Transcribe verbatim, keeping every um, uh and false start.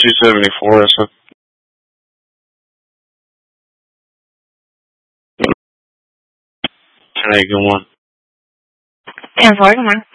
two seventy-four, that's a... ten eight, good one. ten four, good morning.